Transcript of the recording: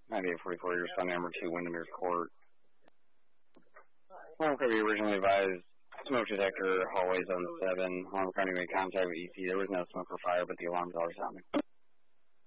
9844, your son number 2, Windermere Court. Home County originally advised smoke detector, hallways on 7. Home County made contact with EC. There was no smoke or fire, but the alarms are sounding.